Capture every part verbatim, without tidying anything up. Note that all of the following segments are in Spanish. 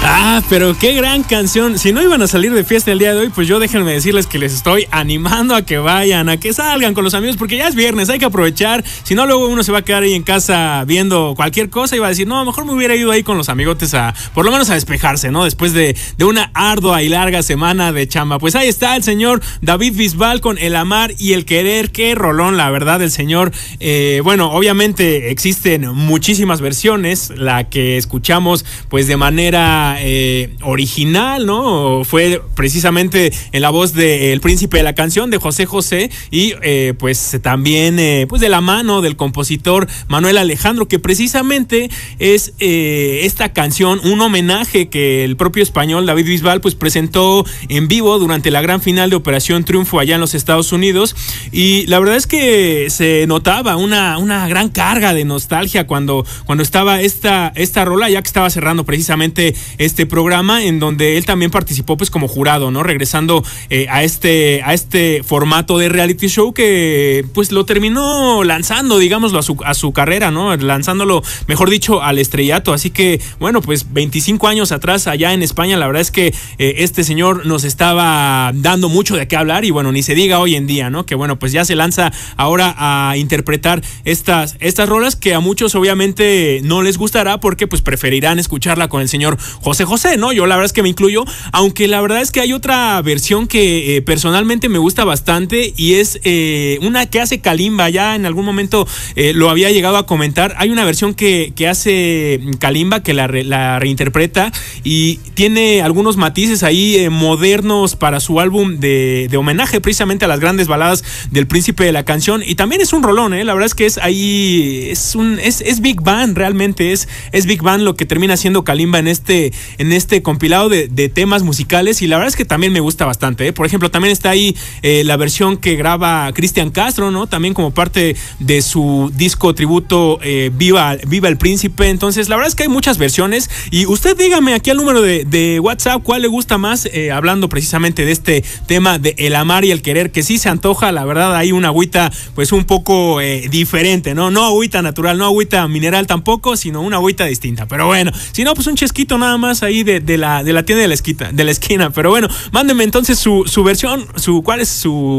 Ah, pero qué gran canción. Si no iban a salir de fiesta el día de hoy, pues yo déjenme decirles que les estoy animando a que vayan, a que salgan con los amigos, porque ya es viernes, hay que aprovechar. Si no, luego uno se va a quedar ahí en casa viendo cualquier cosa y va a decir, no, mejor me hubiera ido ahí con los amigotes a, por lo menos a despejarse, ¿no? Después de, de una ardua y larga semana de chamba. Pues ahí está el señor David Bisbal con El Amar y El Querer. Qué rolón, la verdad, el señor. Eh, bueno, obviamente existen muchísimas versiones. La que escuchamos, pues de manera Eh, original, ¿no? Fue precisamente en la voz de El Príncipe de la Canción de José José y eh, pues también eh, pues de la mano del compositor Manuel Alejandro, que precisamente es eh, esta canción un homenaje que el propio español David Bisbal pues presentó en vivo durante la gran final de Operación Triunfo allá en los Estados Unidos, y la verdad es que se notaba una, una gran carga de nostalgia cuando, cuando estaba esta, esta rola, ya que estaba cerrando precisamente este programa en donde él también participó pues como jurado, ¿no? Regresando eh, a este a este formato de reality show que pues lo terminó lanzando, digámoslo, a su, a su carrera, ¿no? Lanzándolo, mejor dicho, al estrellato. Así que, bueno, pues veinticinco años atrás allá en España, la verdad es que eh, este señor nos estaba dando mucho de qué hablar, y bueno, ni se diga hoy en día, ¿no? Que bueno, pues ya se lanza ahora a interpretar estas, estas rolas que a muchos obviamente no les gustará porque pues preferirán escucharla con el señor José José, ¿no? Yo la verdad es que me incluyo, aunque la verdad es que hay otra versión que eh, personalmente me gusta bastante, y es eh, una que hace Kalimba. Ya en algún momento eh, lo había llegado a comentar. Hay una versión que, que hace Kalimba que la, re, la reinterpreta y tiene algunos matices ahí eh, modernos para su álbum de, de homenaje precisamente a las grandes baladas del Príncipe de la Canción, y también es un rolón, ¿eh? La verdad es que es ahí, es un es, es Big Band, realmente es, es Big Band lo que termina siendo Kalimba en este en este compilado de, de temas musicales, y la verdad es que también me gusta bastante, ¿eh? Por ejemplo, también está ahí eh, la versión que graba Cristian Castro, ¿no? También como parte de su disco tributo eh, Viva, Viva el Príncipe. Entonces, la verdad es que hay muchas versiones, y usted dígame aquí al número de, de WhatsApp cuál le gusta más, eh, hablando precisamente de este tema de El Amar y El Querer, que sí se antoja, la verdad, hay una agüita pues un poco eh, diferente, ¿no? No agüita natural, no agüita mineral tampoco, sino una agüita distinta. Pero bueno, si no, pues un chesquito nada más ahí de, de la de la tienda de la esquina, de la esquina. Pero bueno, mándenme entonces su, su versión, su cuál es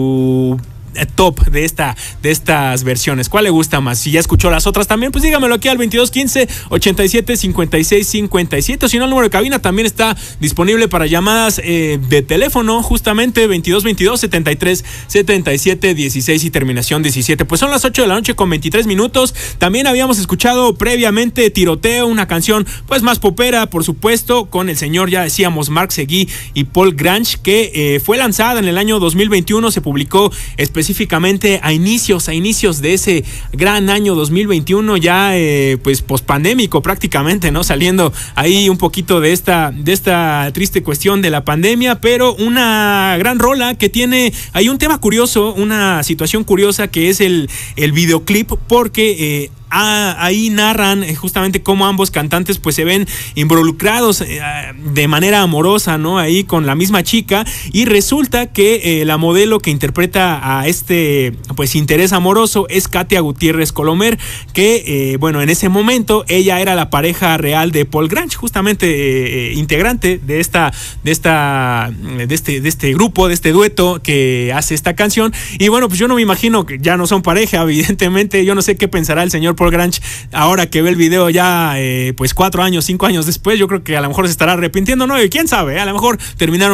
su top de esta de estas versiones, cuál le gusta más. Si ya escuchó las otras también, pues dígamelo aquí al veintidós quince ochenta y siete cincuenta y seis cincuenta y siete, o si no, el número de cabina también está disponible para llamadas eh, de teléfono, justamente veintidós veintidós setenta y tres setenta y siete dieciséis y terminación diecisiete. Pues son las ocho de la noche con veintitrés minutos. También habíamos escuchado previamente Tiroteo, una canción pues más popera, por supuesto, con el señor, ya decíamos, Marc Seguí y Paul Grange, que eh, fue lanzada en el año dos mil veintiuno, se publicó específicamente específicamente a inicios, a inicios de ese gran año dos mil veintiuno, ya eh, pues pospandémico prácticamente, ¿no? Saliendo ahí un poquito de esta, de esta triste cuestión de la pandemia, pero una gran rola que tiene ahí un tema curioso, una situación curiosa, que es el, el videoclip, porque eh, Ah, ahí narran justamente cómo ambos cantantes pues se ven involucrados eh, de manera amorosa, ¿no? Ahí con la misma chica, y resulta que eh, la modelo que interpreta a este pues interés amoroso es Katia Gutiérrez Colomer, que eh, bueno, en ese momento ella era la pareja real de Paul Grange, justamente eh, integrante de esta de esta de este de este grupo, de este dueto que hace esta canción. Y bueno, pues yo no me imagino que ya no son pareja, evidentemente. Yo no sé qué pensará el señor Paul Grange ahora que ve el video ya eh, pues cuatro años, cinco años después. Yo creo que a lo mejor se estará arrepintiendo, ¿no? Y quién sabe, a lo mejor terminaron